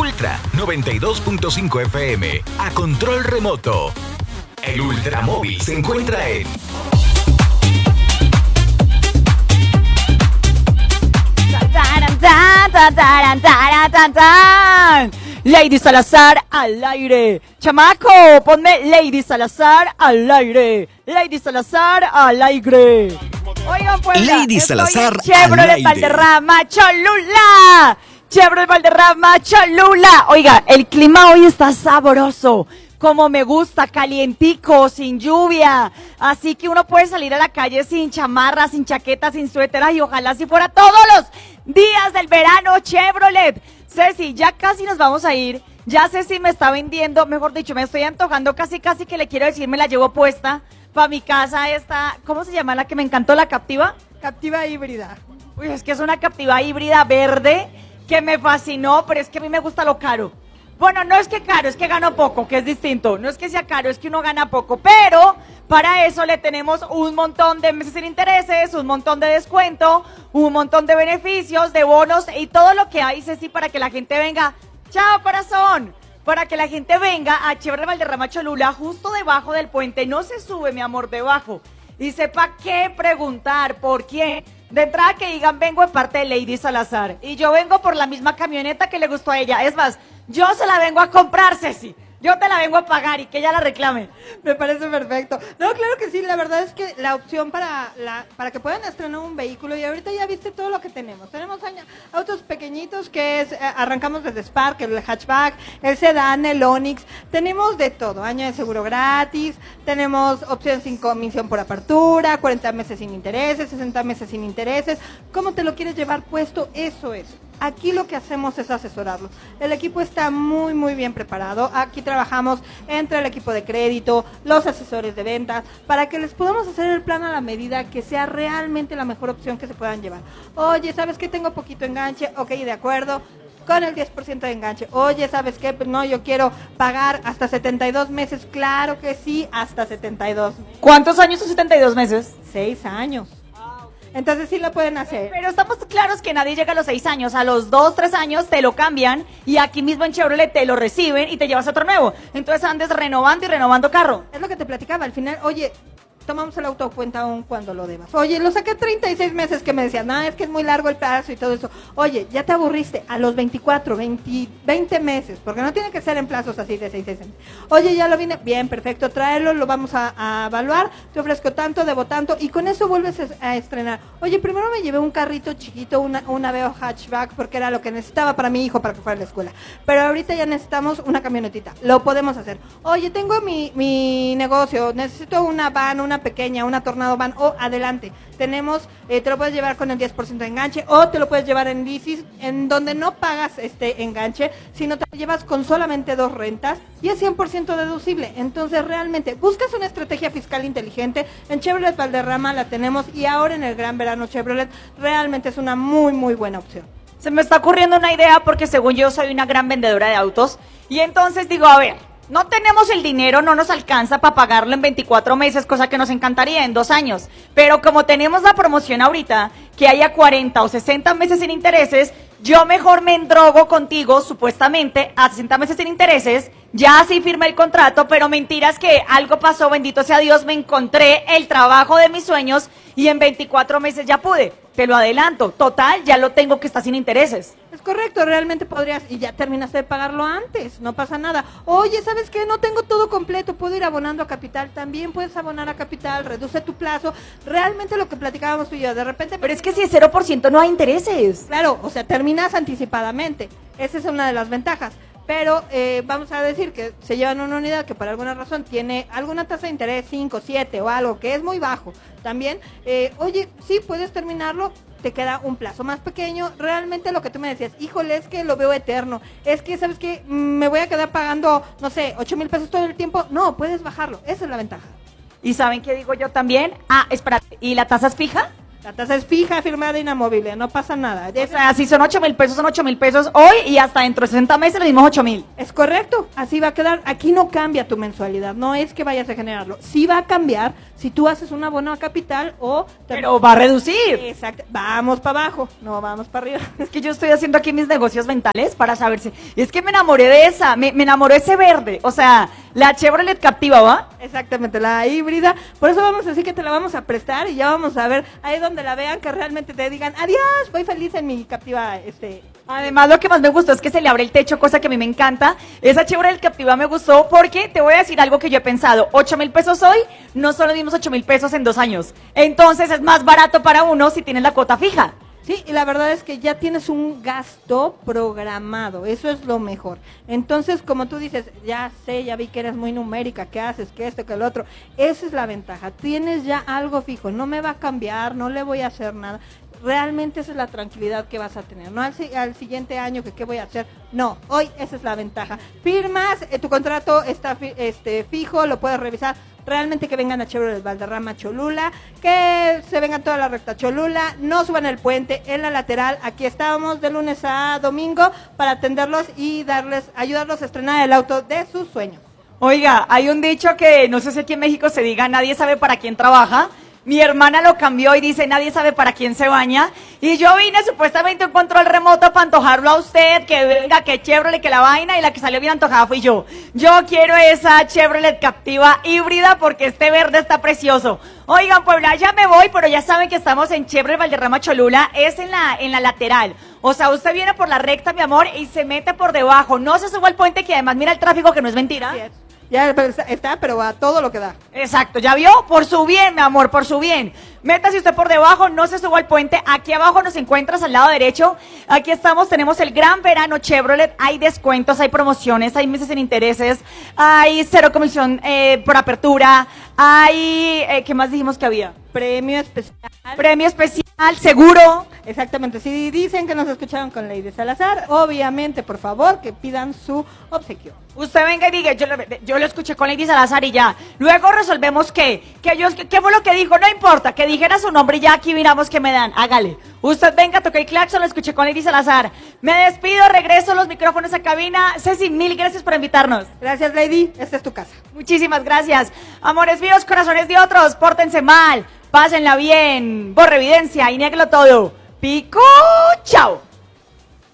Ultra 92.5 FM a control remoto. El Ultramóvil se encuentra en Lady Salazar al aire. Chamaco, ponme Lady Salazar al aire. Lady Salazar al aire. Oigan, pues, Lady Salazar Chevrolet al aire. Valderrama, Cholula. Chevrolet Valderrama, Cholula. Oiga, el clima hoy está sabroso. Como me gusta, calientico, sin lluvia. Así que uno puede salir a la calle sin chamarra, sin chaqueta, sin suéter. Y ojalá así fuera todos los días del verano, Chevrolet. Ceci, ya casi nos vamos a ir. Ya Ceci me está vendiendo, mejor dicho, me estoy antojando casi que le quiero decir, me la llevo puesta para mi casa esta. ¿Cómo se llama la que me encantó, la Captiva? Captiva híbrida. Uy, es que es una Captiva híbrida verde que me fascinó, pero es que a mí me gusta lo caro. Bueno, no es que caro, es que gano poco, que es distinto. No es que sea caro, es que uno gana poco. Pero para eso le tenemos un montón de meses sin intereses, un montón de descuento, un montón de beneficios, de bonos y todo lo que hay, Ceci, para que la gente venga. ¡Chao, corazón! Para que la gente venga a Chevrolet Valderrama Cholula, justo debajo del puente. No se sube, mi amor, debajo. Y sepa qué preguntar, ¿por qué? De entrada que digan, vengo en parte de Lady Salazar. Y yo vengo por la misma camioneta que le gustó a ella. Es más, yo se la vengo a comprar, Ceci. Yo te la vengo a pagar y que ella la reclame. Me parece perfecto. No, claro que sí, la verdad es que la opción para que puedan estrenar un vehículo, y ahorita ya viste todo lo que tenemos. Tenemos autos pequeñitos que es, arrancamos desde Spark, el hatchback, el sedán, el Onix. Tenemos de todo, año de seguro gratis, tenemos opciones sin comisión por apertura, 40 meses sin intereses, 60 meses sin intereses. ¿Cómo te lo quieres llevar puesto? Eso es. Aquí lo que hacemos es asesorarlos. El equipo está muy, muy bien preparado. Aquí trabajamos entre el equipo de crédito, los asesores de ventas, para que les podamos hacer el plan a la medida que sea realmente la mejor opción que se puedan llevar. Oye, ¿sabes qué? Tengo poquito enganche. Ok, de acuerdo. Con el 10% de enganche. Oye, ¿sabes qué? Pues no, yo quiero pagar hasta 72 meses. Claro que sí, hasta 72. ¿Cuántos años son 72 meses? 6 años. Entonces sí lo pueden hacer. Pero estamos claros que nadie llega a los 6 años. A los 2, 3 años te lo cambian y aquí mismo en Chevrolet te lo reciben y te llevas otro nuevo. Entonces andes renovando y renovando carro. Es lo que te platicaba. Al final, oye, tomamos el auto a cuenta aún cuando lo debas. Oye, lo saqué 36 meses que me decían, no, es que es muy largo el plazo y todo eso. Oye, ya te aburriste a los 24, 20 meses, porque no tiene que ser en plazos así de 6 meses. Oye, ya lo vine, bien, perfecto, tráelo, lo vamos a evaluar, te ofrezco tanto, debo tanto, y con eso vuelves a estrenar. Oye, primero me llevé un carrito chiquito, una Veo hatchback, porque era lo que necesitaba para mi hijo, para que fuera a la escuela. Pero ahorita ya necesitamos una camionetita, lo podemos hacer. Oye, tengo mi negocio, necesito una van, una pequeña, una Tornado Van, o adelante, tenemos, te lo puedes llevar con el 10% de enganche, o te lo puedes llevar en leasing, en donde no pagas este enganche, sino te lo llevas con solamente 2 rentas, y es 100% deducible. Entonces realmente, buscas una estrategia fiscal inteligente, en Chevrolet Valderrama la tenemos, y ahora en el gran verano Chevrolet, realmente es una muy, muy buena opción. Se me está ocurriendo una idea porque según yo soy una gran vendedora de autos, y entonces digo, a ver, no tenemos el dinero, no nos alcanza para pagarlo en 24 meses, cosa que nos encantaría en 2 años. Pero como tenemos la promoción ahorita, que haya 40 o 60 meses sin intereses, yo mejor me endrogo contigo, supuestamente, a 60 meses sin intereses, ya sí firmé el contrato, pero mentiras que algo pasó, bendito sea Dios, me encontré el trabajo de mis sueños y en 24 meses ya pude. Te lo adelanto, total, ya lo tengo que está sin intereses. Es correcto, realmente podrías, y ya terminaste de pagarlo antes, no pasa nada. Oye, ¿sabes qué? No tengo todo completo, puedo ir abonando a Capital, también puedes abonar a Capital, reduce tu plazo, realmente lo que platicábamos tú y yo, de repente... Pero es que si es 0% no hay intereses. Claro, o sea, terminas anticipadamente, esa es una de las ventajas. Pero vamos a decir que se llevan una unidad que por alguna razón tiene alguna tasa de interés 5, 7 o algo que es muy bajo. También, oye, sí, puedes terminarlo, te queda un plazo más pequeño. Realmente lo que tú me decías, híjole, es que lo veo eterno. Es que, ¿sabes qué? Me voy a quedar pagando, no sé, 8,000 pesos todo el tiempo. No, puedes bajarlo, esa es la ventaja. ¿Y saben qué digo yo también? Ah, espérate, ¿y la tasa es fija? La tasa es fija, firmada, inamovible, no pasa nada. O sea, si son 8,000 pesos, son 8,000 pesos hoy y hasta dentro de 60 meses los mismos 8,000. Es correcto, así va a quedar. Aquí no cambia tu mensualidad, no es que vayas a generarlo. Sí va a cambiar si tú haces un abono a capital o... Pero va a reducir. Exacto, vamos para abajo, no vamos para arriba. Es que yo estoy haciendo aquí mis negocios mentales para saber si... Es que me enamoré de esa, me enamoré de ese verde. O sea, la Chevrolet Captiva, ¿va? Exactamente, la híbrida. Por eso vamos a decir que te la vamos a prestar y ya vamos a ver ahí donde la vean, que realmente te digan, adiós, voy feliz en mi Captiva. Además, lo que más me gustó es que se le abre el techo, cosa que a mí me encanta. Esa Chevrolet Captiva me gustó porque te voy a decir algo que yo he pensado. 8,000 pesos hoy no son los mismos 8,000 pesos en 2 años. Entonces es más barato para uno si tienes la cuota fija. Sí, y la verdad es que ya tienes un gasto programado, eso es lo mejor. Entonces, como tú dices, ya sé, ya vi que eres muy numérica, ¿qué haces? ¿Qué esto? ¿Qué lo otro? Esa es la ventaja, tienes ya algo fijo, no me va a cambiar, no le voy a hacer nada. Realmente esa es la tranquilidad que vas a tener, no al siguiente año que qué voy a hacer, no, hoy esa es la ventaja. Firmas, tu contrato está fijo, lo puedes revisar, realmente que vengan a Chevrolet Valderrama Cholula, que se vengan toda la recta Cholula, no suban el puente, en la lateral, aquí estamos de lunes a domingo para atenderlos y ayudarlos a estrenar el auto de sus sueños. Oiga, hay un dicho que no sé si aquí en México se diga, nadie sabe para quién trabaja. Mi hermana lo cambió y dice, nadie sabe para quién se baña. Y yo vine supuestamente a un control remoto para antojarlo a usted, que venga, que Chevrolet, que la vaina, y la que salió bien antojada fui yo. Yo quiero esa Chevrolet Captiva híbrida porque este verde está precioso. Oigan, Puebla, ya me voy, pero ya saben que estamos en Chevrolet Valderrama Cholula, es en la lateral. O sea, usted viene por la recta, mi amor, y se mete por debajo. No se suba al puente, que además mira el tráfico, que no es mentira. Sí, ya está, pero a todo lo que da. Exacto, ¿ya vio? Por su bien, mi amor, por su bien. Métase usted por debajo, no se suba al puente. Aquí abajo nos encuentras al lado derecho. Aquí estamos, tenemos el gran verano Chevrolet. Hay descuentos, hay promociones, hay meses sin intereses, hay 0 comisión por apertura, hay, ¿qué más dijimos que había? Premio especial. Premio especial, seguro. Exactamente, si dicen que nos escucharon con Lady Salazar, obviamente, por favor, que pidan su obsequio. Usted venga y diga, yo lo escuché con Lady Salazar y ya. Luego resolvemos qué fue lo que dijo, no importa, que dijera su nombre y ya aquí miramos qué me dan, hágale. Usted venga, toque el claxon, lo escuché con Lady Salazar. Me despido, regreso los micrófonos a cabina. Ceci, mil gracias por invitarnos. Gracias, Lady, esta es tu casa. Muchísimas gracias. Amores míos, corazones de otros, pórtense mal, pásenla bien, borre evidencia y niéguelo todo. Pico, chao.